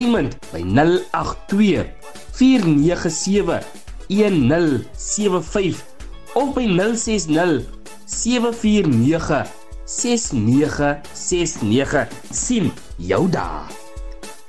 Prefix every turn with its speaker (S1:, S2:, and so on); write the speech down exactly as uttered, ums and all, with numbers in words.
S1: iemand by nul agt twee vier nege sewe een nul sewe vyf of by nul ses nul sewe vier nege ses nege ses nege. Sien jou daar.